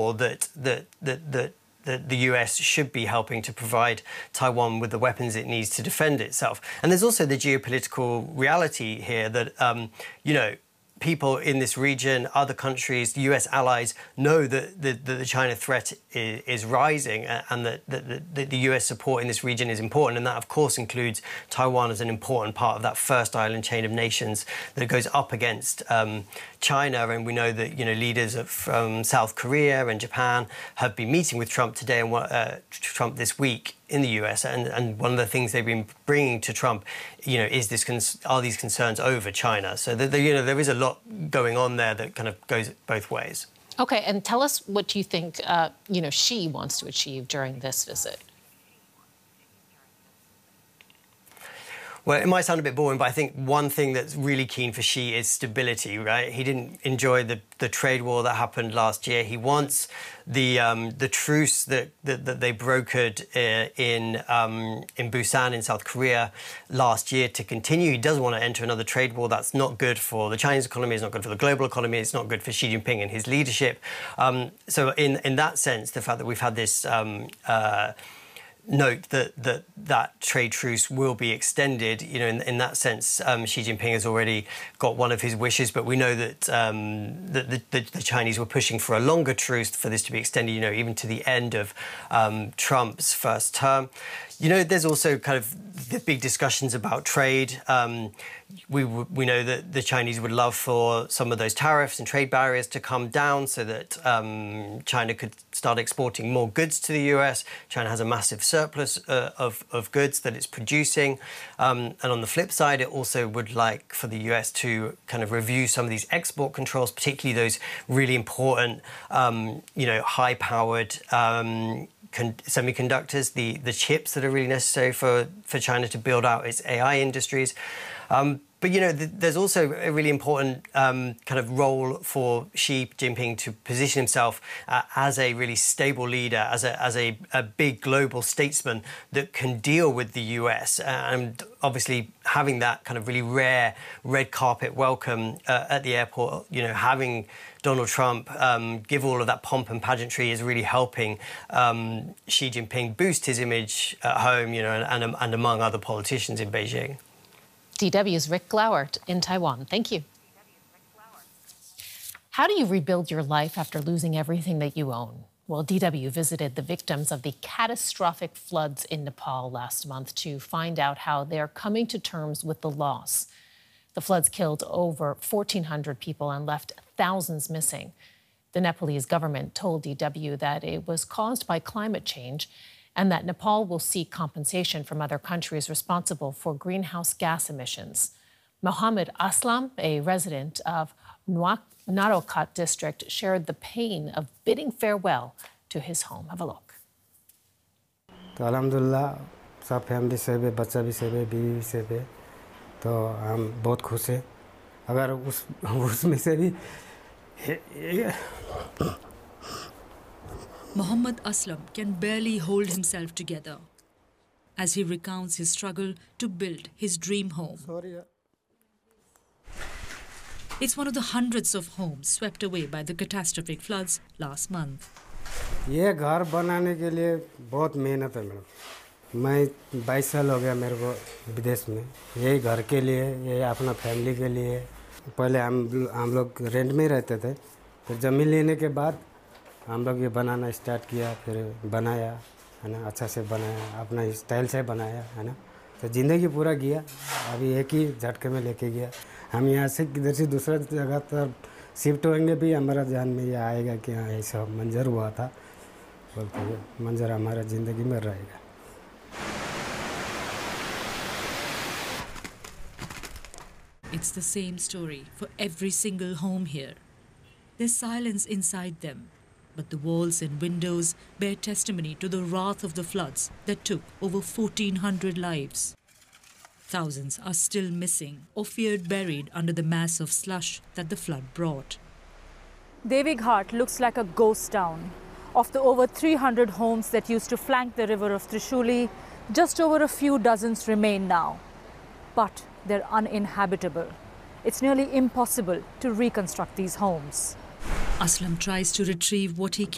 sure that the US should be helping to provide Taiwan with the weapons it needs to defend itself. And there's also the geopolitical reality here that, you know, people in this region, other countries, the US allies know that the China threat is rising, and that the US support in this region is important. And that, of course, includes Taiwan as an important part of that first island chain of nations that goes up against China. And we know that, you know, leaders from South Korea and Japan have been meeting with Trump today and Trump this week in the US, and one of the things they've been bringing to Trump, you know, is are these concerns over China. So you know, there is a lot going on there that kind of goes both ways. Okay, and tell us what you think, you know, Xi wants to achieve during this visit. Well, it might sound a bit boring, but I think one thing that's really keen for Xi is stability, right? He didn't enjoy the trade war that happened last year. He wants the truce that they brokered in Busan in South Korea last year to continue. He doesn't want to enter another trade war. That's not good for the Chinese economy. It's not good for the global economy. It's not good for Xi Jinping and his leadership. So in that sense, the fact that we've had this note that trade truce will be extended. You know, in that sense, Xi Jinping has already got one of his wishes, but we know that the Chinese were pushing for a longer truce for this to be extended, you know, even to the end of Trump's first term. You know, there's also kind of the big discussions about trade. We know that the Chinese would love for some of those tariffs and trade barriers to come down so that China could start exporting more goods to the US. China has a massive surplus of goods that it's producing. And on the flip side, it also would like for the US to kind of review some of these export controls, particularly those really important, you know, high-powered semiconductors, the chips that are really necessary for China to build out its AI industries. But, you know, there's also a really important kind of role for Xi Jinping to position himself as a really stable leader, as a big global statesman that can deal with the US. And obviously having that kind of really rare red carpet welcome at the airport, you know, having Donald Trump give all of that pomp and pageantry is really helping Xi Jinping boost his image at home, you know, and among other politicians in Beijing. DW's Rick Glauert in Taiwan. Thank you. How do you rebuild your life after losing everything that you own? Well, DW visited the victims of the catastrophic floods in Nepal last month to find out how they're coming to terms with the loss. The floods killed over 1,400 people and left thousands missing. The Nepalese government told DW that it was caused by climate change and that Nepal will seek compensation from other countries responsible for greenhouse gas emissions. Mohammed Aslam, a resident of Narokat district, shared the pain of bidding farewell to his home. Have a look. Alhamdulillah, सब family save है, बच्चा भी save है, बीवी भी save है, तो हम बहुत खुश हैं. अगर उसमें से भी Mohammed Aslam can barely hold himself together as he recounts his struggle to build his dream home. It's one of the hundreds of homes swept away by the catastrophic floods last month. ये घर बनाने के लिए बहुत मेहनत है madam. मैं 22 साल हो गया मेरे को विदेश में. यही घर के लिए, ये अपना फैमिली के लिए. पहले हम लोग रेंट में ही रहते थे. फिर ज़मीन लेने के बाद हम लोग ये बनाना स्टार्ट किया, फिर बनाया, है ना, अच्छा से बनाया, अपना स्टाइल से बनाया, है ना. तो ज़िंदगी पूरा किया. अभी एक ही झटके में लेके गया. हम यहाँ से किधर से दूसरा जगह पर शिफ्ट होंगे भी हमारा ध्यान में ये आएगा कि हाँ ऐसा मंजर हुआ था, बोलते हुए मंजर हमारा ज़िंदगी में रहेगा. It's the same story for every single home here. There's silence inside them, but the walls and windows bear testimony to the wrath of the floods that took over 1,400 lives. Thousands are still missing or feared buried under the mass of slush that the flood brought. Devi Ghat looks like a ghost town. Of the over 300 homes that used to flank the river of Trishuli, just over a few dozens remain now. But they're uninhabitable. It's nearly impossible to reconstruct these homes. Aslam tries to retrieve what he can.